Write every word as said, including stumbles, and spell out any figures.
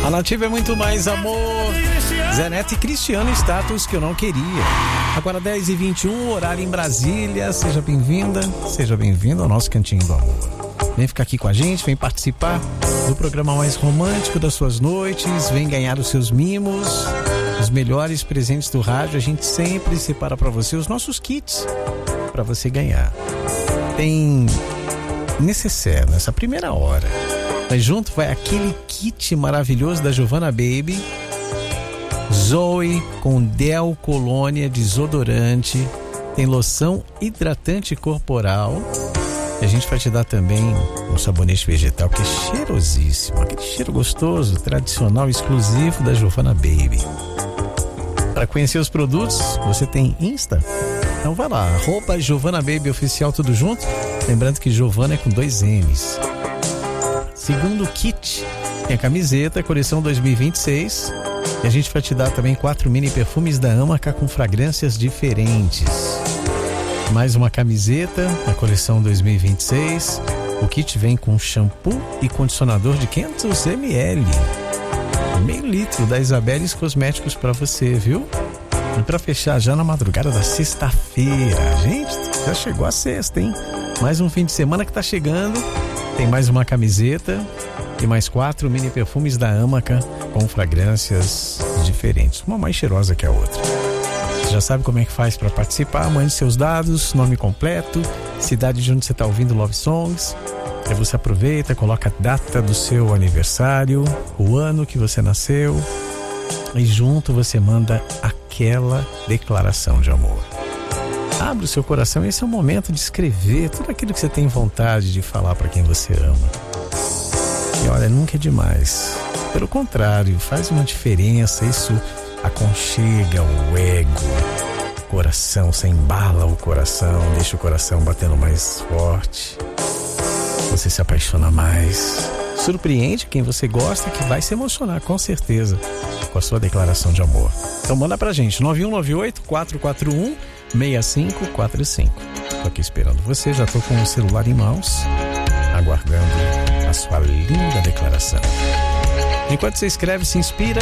A Nativa é muito mais amor. Zé Neto e Cristiano, status que eu não queria. Agora dez e vinte e um, horário em Brasília. Seja bem-vinda, seja bem-vindo ao nosso Cantinho do Amor. Vem ficar aqui com a gente, vem participar do programa mais romântico das suas noites, vem ganhar os seus mimos, os melhores presentes do rádio. A gente sempre separa para você os nossos kits para você ganhar. Tem necessaire nessa primeira hora. Mas junto vai aquele kit maravilhoso da Giovanna Baby, Zoe com Del Colônia desodorante, tem loção hidratante corporal. E a gente vai te dar também um sabonete vegetal que é cheirosíssimo, aquele cheiro gostoso, tradicional, exclusivo da Giovanna Baby. Para conhecer os produtos, você tem Insta? Então vai lá, arroba Giovanna Baby Oficial, tudo junto. Lembrando que Giovanna é com dois N's. Segundo kit, tem a camiseta, coleção dois mil e vinte e seis. E a gente vai te dar também quatro mini perfumes da Amaca com fragrâncias diferentes. Mais uma camiseta, a coleção dois mil e vinte e seis. O kit vem com shampoo e condicionador de quinhentos mililitros. Meio litro da Isabeles Cosméticos para você, viu? E para fechar já na madrugada da sexta-feira. Gente, já chegou a sexta, hein? Mais um fim de semana que tá chegando. Tem mais uma camiseta e mais quatro mini perfumes da Amaca com fragrâncias diferentes. Uma mais cheirosa que a outra. Você já sabe como é que faz para participar. Mande seus dados, nome completo, cidade de onde você está ouvindo Love Songs. Aí você aproveita, coloca a data do seu aniversário, o ano que você nasceu. E junto você manda aquela declaração de amor. Abre o seu coração, esse é o momento de escrever tudo aquilo que você tem vontade de falar para quem você ama. E olha, nunca é demais. Pelo contrário, faz uma diferença, isso aconchega o ego, o coração, você embala o coração, deixa o coração batendo mais forte. Você se apaixona mais. Surpreende quem você gosta, que vai se emocionar com certeza com a sua declaração de amor. Então manda pra gente, nove um nove oito, quatro quatro um, seis cinco quatro cinco. Tô aqui esperando você, já tô com o celular em mãos, aguardando a sua linda declaração. Enquanto você escreve, se inspira,